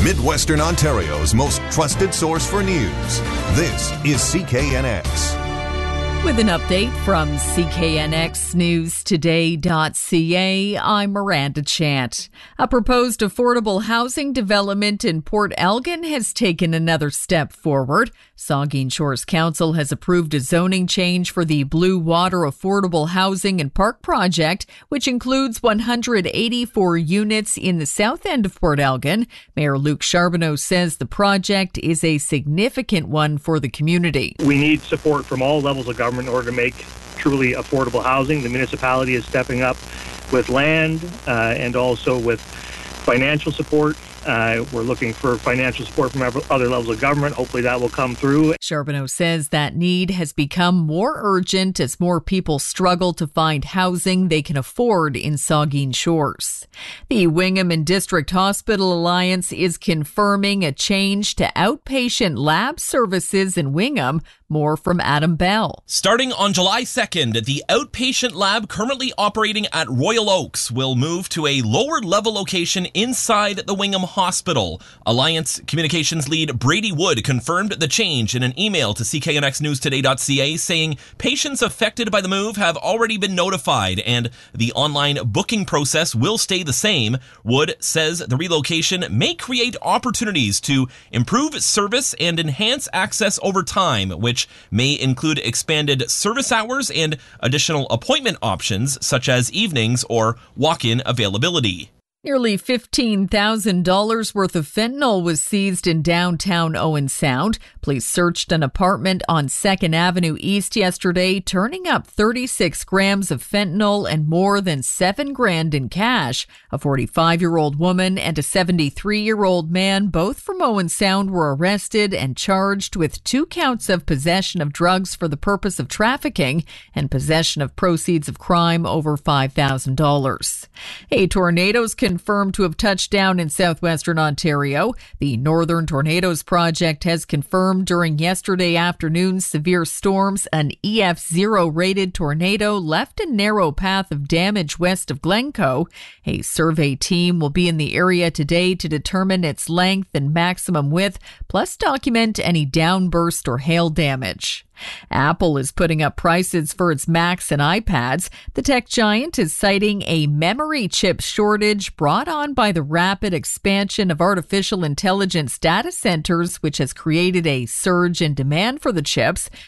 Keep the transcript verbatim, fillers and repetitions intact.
Midwestern Ontario's most trusted source for news. This is C K N X. With an update from C K N X News Today dot C A, I'm Miranda Chant. A proposed affordable housing development in Port Elgin has taken another step forward. Saugeen Shores Council has approved a zoning change for the Blue Water Affordable Housing and Park project, which includes one hundred eighty-four units in the south end of Port Elgin. Mayor Luc Charbonneau says the project is a significant one for the community. We need support from all levels of government in order to make truly affordable housing. The municipality is stepping up with land uh, and also with financial support. Uh, we're looking for financial support from other levels of government. Hopefully that will come through. Charbonneau says that need has become more urgent as more people struggle to find housing they can afford in Saugeen Shores. The Wingham and District Hospital Alliance is confirming a change to outpatient lab services in Wingham. More from Adam Bell. Starting on July second, the outpatient lab currently operating at Royal Oaks will move to a lower level location inside the Wingham Hospital. Alliance Communications lead Brady Wood confirmed the change in an email to C K N X News Today dot C A, saying patients affected by the move have already been notified and the online booking process will stay the same. Wood says the relocation may create opportunities to improve service and enhance access over time, which may include expanded service hours and additional appointment options such as evenings or walk-in availability. Nearly fifteen thousand dollars worth of fentanyl was seized in downtown Owen Sound. Police searched an apartment on second Avenue East yesterday, turning up thirty-six grams of fentanyl and more than seven grand in cash. A forty-five-year-old woman and a seventy-three-year-old man, both from Owen Sound, were arrested and charged with two counts of possession of drugs for the purpose of trafficking and possession of proceeds of crime over five thousand dollars. A tornado's confirmed to have touched down in southwestern Ontario. The Northern Tornadoes Project has confirmed during yesterday afternoon's severe storms an E F zero rated tornado left a narrow path of damage west of Glencoe. A survey team will be in the area today to determine its length and maximum width, plus document any downburst or hail damage. Apple is putting up prices for its Macs and iPads. The tech giant is citing a memory chip shortage brought on by the rapid expansion of artificial intelligence data centers, which has created a surge in demand for the chips.